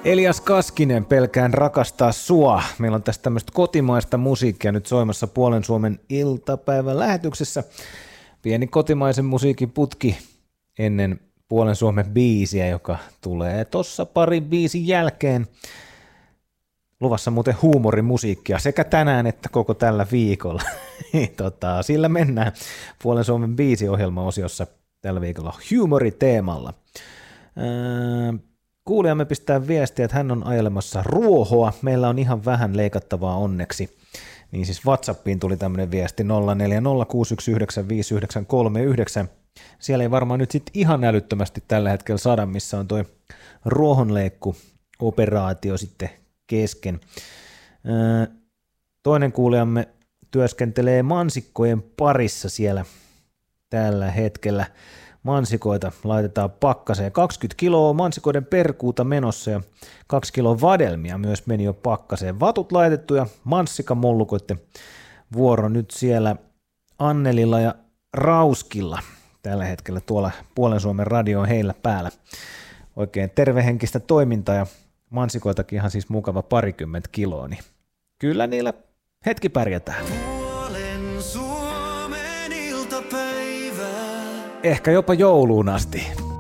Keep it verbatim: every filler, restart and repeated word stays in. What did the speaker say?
Elias Kaskinen, Pelkään rakastaa sua. Meillä on tässä tämmöistä kotimaista musiikkia nyt soimassa Puolen Suomen iltapäivän lähetyksessä. Pieni kotimaisen musiikin putki ennen Puolen Suomen biisiä, joka tulee tossa parin biisin jälkeen. Luvassa muuten huumorimusiikkia sekä tänään että koko tällä viikolla. tota, sillä mennään Puolen Suomen biisiohjelmaosiossa tällä viikolla huumoriteemalla. Öö, Kuulijamme pistää viestiä, että hän on ajelemassa ruohoa. Meillä on ihan vähän leikattavaa onneksi. Niin siis WhatsAppiin tuli tämmöinen viesti nolla neljä nolla kuusi yksi yhdeksän viisi yhdeksän kolme yhdeksän. Siellä ei varmaan nyt sitten ihan älyttömästi tällä hetkellä sada, missä on toi ruohonleikku-operaatio sitten kesken. Toinen kuulijamme työskentelee mansikkojen parissa siellä tällä hetkellä. Mansikoita laitetaan pakkaseen. kaksikymmentä kiloa mansikoiden perkuuta menossa ja kaksi kiloa vadelmia myös meni jo pakkaseen. Vatut laitettu ja manssikamollukoiden vuoro nyt siellä Annelilla ja Rauskilla tällä hetkellä tuolla Puolen Suomen radio on heillä päällä. Oikein tervehenkistä toimintaa ja mansikoitakin ihan siis mukava parikymmentä kiloa, niin kyllä niillä hetki pärjätään. Ehkä jopa jouluun asti.